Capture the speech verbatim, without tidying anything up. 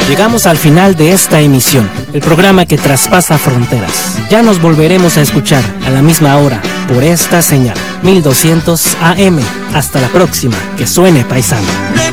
Llegamos al final de esta emisión, el programa que traspasa fronteras. Ya nos volveremos a escuchar a la misma hora por esta señal, mil doscientos A M. Hasta la próxima, que suene paisano.